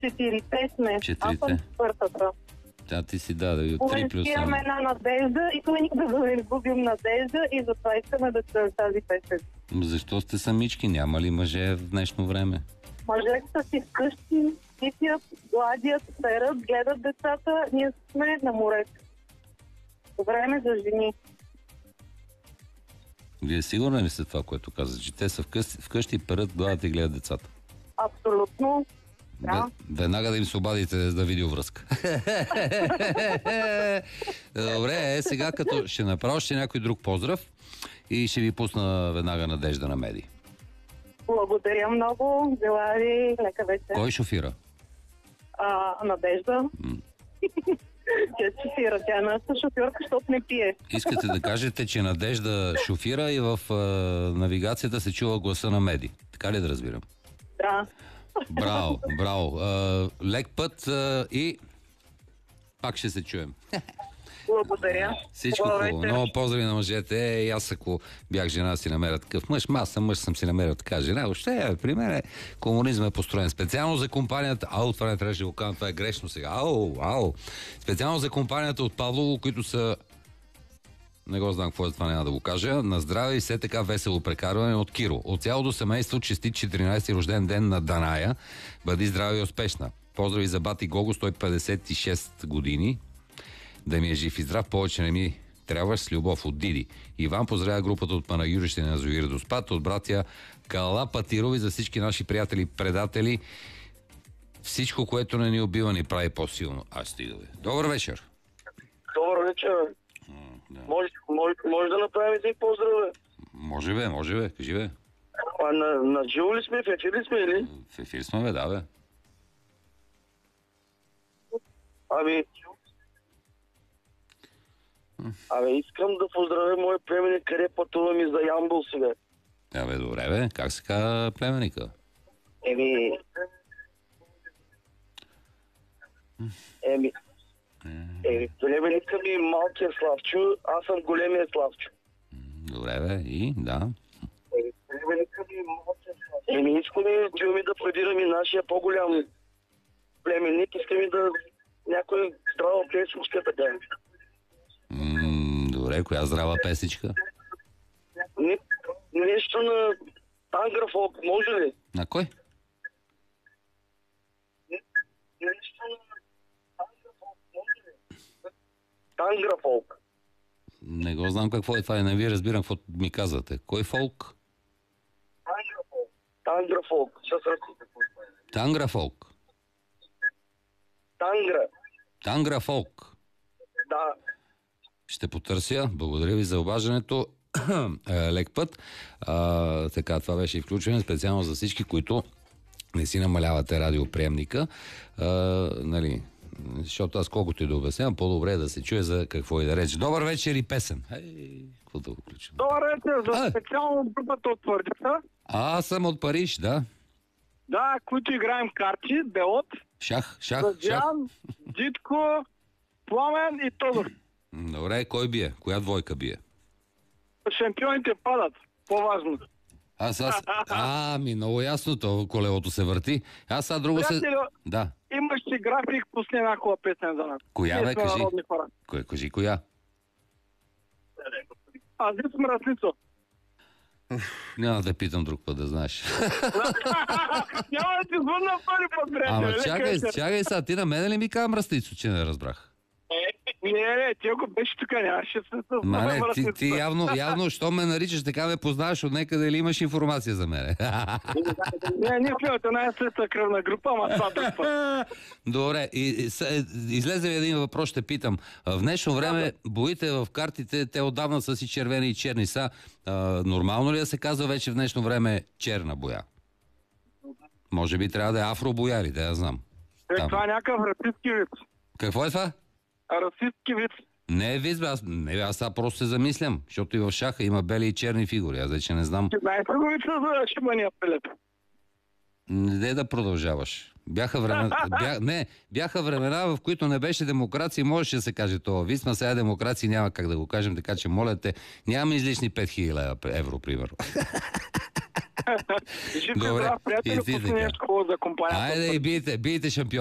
Четирите сме. Аз съм Четирите. четвъртата. Тя ти си даде 3 плюс Повече имаме 1. една надежда и той никога да не изгубим надежда и затова искаме да чуем тази песен. Защо сте самички? Няма ли мъже в днешно време? Мъжете са си вкъщи, писят, гладят, перат, гледат децата. Ние сме на морето. Време за жени. Вие сигурни ли сте това, което казвате? Че те са вкъщи перат, гладят и гледат децата? Абсолютно. Да. Веднага да им се обадите за видеовръзка. Добре, сега като ще направя още някой друг поздрав и ще ви пусна веднага Надежда на медии. Благодаря много. Желая ви лека вечер. Кой шофира? Надежда. Тя шофира. Тя е нашата шофьорка, защото не пие. Искате да кажете, че Надежда шофира и в навигацията се чува гласа на медии. Така ли да разбирам? Да. Браво, браво. Лек път и пак ще се чуем. Благодаря. Всичко хубаво. Много поздрави на мъжете. И аз, ако бях жена, си намеря такъв мъж. Аз съм мъж, съм си намерил така жена. Въобще, при мен комунизъм е построен. Специално за компанията... това не трябваше да го кажа, това е грешно сега. Специално за компанията от Павлово, които са... Не го знам какво е това, няма да го кажа. На здраве и все така весело прекарване от Киро. От цялото семейство честит 14-ти рожден ден на Даная. Бъди здрава и успешна. Поздрави за бати Гого, 156 години. Да ми е жив и здрав, повече не ми трябваш, с любов от Диди. Иван поздравя групата от Панагюрище на Зоир до Спад, от братя Кала Патирови за всички наши приятели, предатели. Всичко, което не ни убива, ни прави по-силно. Стига бе. Добър вечер. Добър вечер. Да. Може да направим един поздрав, Може бе, кажи бе. на живо ли сме, в ефир ли сме или? В ефир сме бе, да бе. Искам да поздравя моя племенник, къде пътувам и за Ямбол сега. Бе, добре бе, как се казва племенника? Племенника ми малкия Славчо, аз съм големия Славчо. Добре бе, и да. Искаме да пледираме нашия по-голям племенник, искаме да някой здрава песенчка така. Добре, коя здрава песичка? Нещо на Танграфолк, може ли? На кой? Нещо на Танграфолк, може ли? Танграфолк. Не го знам какво е това, не ви разбирам какво ми казвате. Кой фолк? Танграфолк. Танграфолк. Танграфолк. Да. Ще потърся. Благодаря ви за обаждането. Лек път. Така, това беше и включване специално за всички, които не си намалявате радиоприемника. Нали, защото аз колкото и да обяснявам, по-добре е да се чуе за какво и да рече. Добър вечер и песен. Какво да го включим? Добър вечер, за специално групата от Твърдица. Аз съм от Париж, да. Да, които играем карти, Белот. Шах. Джан, Дитко, Пламен и Тодор. Добре, кой бие? Коя двойка бие? Шампионите падат. По-важно. Много ясно, то колелото се върти. Аз сега друго Да. Имаш си график, пусни една хубава песен за нас. Коя бе, кажи? Кажи коя? Аз съм Разницо. Няма да питам друг път, да знаеш. Няма да ти звънна първи път, приятел. Чакай сега, ти на мене ли ми казва Мръстицо, че не разбрах? Не, ти го беше тук, нямаше се ти явно, що ме наричаш така, ме познаваш от некъде или имаш информация за мене? Не, ние сме от една съща кръвна група, ама това друг път. Добре, излезе ми един въпрос, ще питам. В днешно време боите в картите, те отдавна са си червени и черни. Нормално ли да се казва вече в днешно време черна боя? Може би трябва да е афробоя или да я знам. Това е някакъв расистски вид. Какво е това? Расистски вид. Не е вид, аз сега просто се замислям, защото и в шаха има бели и черни фигури, аз вече не знам. Знаете ли го за шибания пелет? Не да продължаваш. Бяха времена, в които не беше демокрация, можеше да се каже това. Висма сега демокрация, няма как да го кажем, така че моля те, нямаме излишни 5000 евро, примерно. Жив Добре. здрав, приятели, И ти пусни така. нещо хубаво за компанията. Айде и бийте шампион.